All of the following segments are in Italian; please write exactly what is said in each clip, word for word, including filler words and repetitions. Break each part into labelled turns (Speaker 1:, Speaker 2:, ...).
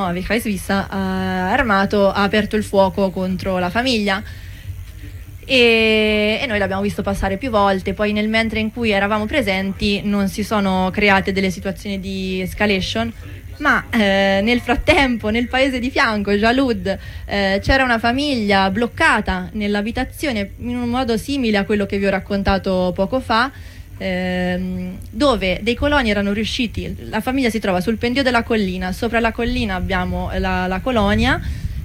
Speaker 1: avec Haisvissa, armato, ha aperto il fuoco contro la famiglia. E, e noi l'abbiamo visto passare più volte. Poi nel mentre in cui eravamo presenti non si sono create delle situazioni di escalation, ma eh, nel frattempo nel paese di fianco, Jalud, eh, c'era una famiglia bloccata nell'abitazione in un modo simile a quello che vi ho raccontato poco fa, ehm, dove dei coloni erano riusciti, la famiglia si trova sul pendio della collina, sopra la collina abbiamo la, la colonia,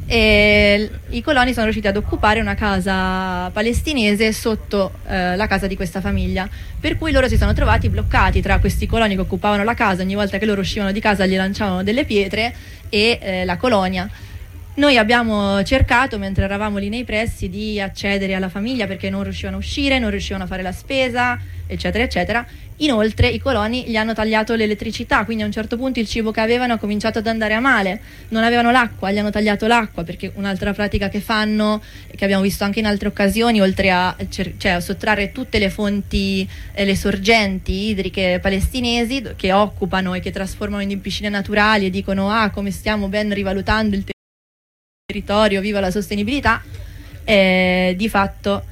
Speaker 1: e i coloni sono riusciti ad occupare una casa palestinese sotto eh, la casa di questa famiglia, per cui loro si sono trovati bloccati tra questi coloni che occupavano la casa. Ogni volta che loro uscivano di casa gli lanciavano delle pietre e eh, la colonia. Noi abbiamo cercato, mentre eravamo lì nei pressi, di accedere alla famiglia perché non riuscivano a uscire, non riuscivano a fare la spesa, eccetera eccetera. Inoltre i coloni gli hanno tagliato l'elettricità, quindi a un certo punto il cibo che avevano ha cominciato ad andare a male, non avevano l'acqua, gli hanno tagliato l'acqua, perché un'altra pratica che fanno, che abbiamo visto anche in altre occasioni, oltre a, cioè, a sottrarre tutte le fonti, eh, le sorgenti idriche palestinesi che occupano e che trasformano in piscine naturali e dicono ah come stiamo ben rivalutando il territorio, viva la sostenibilità, eh, di fatto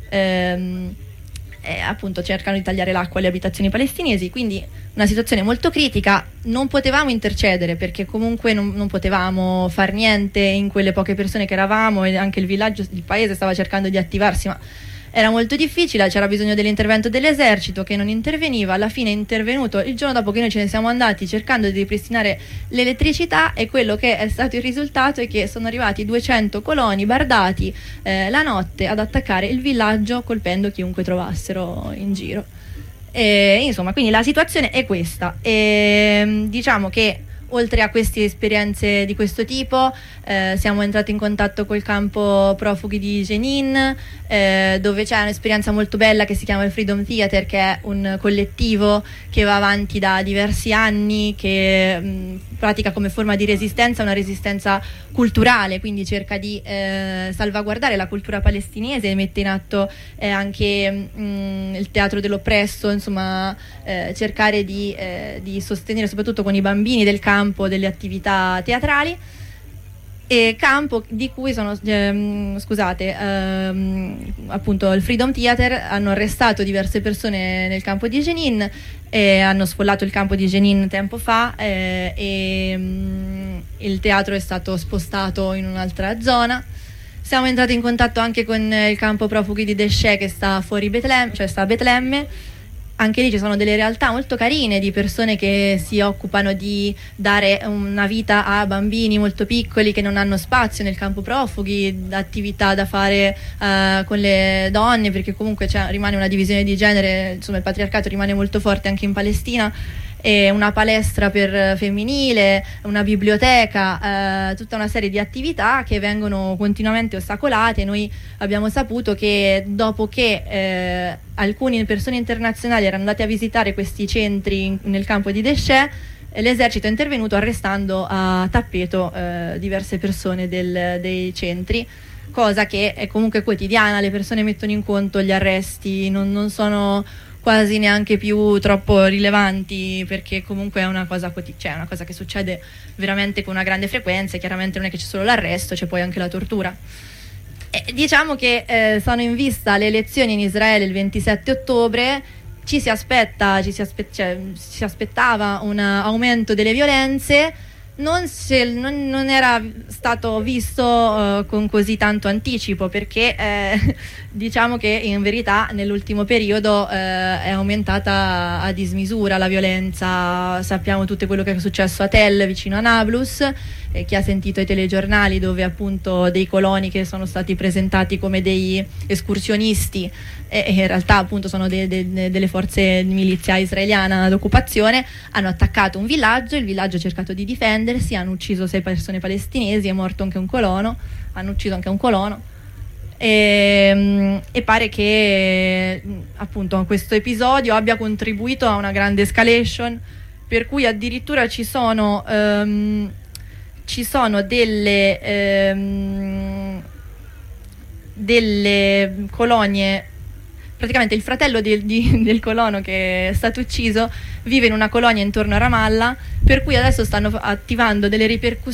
Speaker 1: ehm, eh, appunto cercano di tagliare l'acqua alle abitazioni palestinesi, quindi una situazione molto critica. Non potevamo intercedere perché comunque non, non potevamo far niente in quelle poche persone che eravamo, e anche il villaggio, il paese stava cercando di attivarsi, ma era molto difficile, c'era bisogno dell'intervento dell'esercito che non interveniva. Alla fine è intervenuto il giorno dopo che noi ce ne siamo andati cercando di ripristinare l'elettricità, e quello che è stato il risultato è che sono arrivati duecento coloni bardati eh, la notte ad attaccare il villaggio colpendo chiunque trovassero in giro. E, insomma, quindi la situazione è questa. E, diciamo che oltre a queste esperienze di questo tipo, eh, siamo entrati in contatto col campo profughi di Jenin, eh, dove c'è un'esperienza molto bella che si chiama il Freedom Theater, che è un collettivo che va avanti da diversi anni, che mh, pratica come forma di resistenza una resistenza culturale, quindi cerca di eh, salvaguardare la cultura palestinese, mette in atto eh, anche mh, il teatro dell'oppresso, insomma eh, cercare di, eh, di sostenere soprattutto con i bambini del campo delle attività teatrali. E campo di cui sono ehm, scusate ehm, appunto il Freedom Theater hanno arrestato diverse persone nel campo di Jenin e hanno sfollato il campo di Jenin tempo fa, eh, e mh, il teatro è stato spostato in un'altra zona. Siamo entrati in contatto anche con il campo profughi di Desce, che sta fuori Betlemme, cioè sta a Betlemme. Anche lì ci sono delle realtà molto carine di persone che si occupano di dare una vita a bambini molto piccoli che non hanno spazio nel campo profughi, attività da fare uh, con le donne, perché comunque cioè, rimane una divisione di genere, insomma il patriarcato rimane molto forte anche in Palestina. E una palestra per femminile, una biblioteca, eh, tutta una serie di attività che vengono continuamente ostacolate. Noi abbiamo saputo che dopo che eh, alcune persone internazionali erano andate a visitare questi centri in, nel campo di Desce, l'esercito è intervenuto arrestando a tappeto eh, diverse persone del, dei centri, cosa che è comunque quotidiana. Le persone mettono in conto gli arresti, non, non sono quasi neanche più troppo rilevanti, perché comunque è una cosa, cioè una cosa che succede veramente con una grande frequenza, e chiaramente non è che c'è solo l'arresto, c'è poi anche la tortura. E diciamo che eh, sono in vista le elezioni in Israele il ventisette ottobre, ci si aspetta, ci si, aspe- cioè, si aspettava un aumento delle violenze. Non, se, non, non era stato visto uh, con così tanto anticipo, perché eh, diciamo che in verità nell'ultimo periodo eh, è aumentata a dismisura la violenza. Sappiamo tutto quello che è successo a Tel, vicino a Nablus, eh, chi ha sentito i telegiornali, dove appunto dei coloni che sono stati presentati come dei escursionisti e in realtà appunto sono de, de, delle forze di milizia israeliana d'occupazione, hanno attaccato un villaggio, il villaggio ha cercato di difendersi, hanno ucciso sei persone palestinesi, è morto anche un colono, hanno ucciso anche un colono, e, e pare che appunto questo episodio abbia contribuito a una grande escalation, per cui addirittura ci sono um, ci sono delle um, delle colonie. Praticamente il fratello di, di, del colono che è stato ucciso vive in una colonia intorno a Ramallah, per cui adesso stanno attivando delle ripercussioni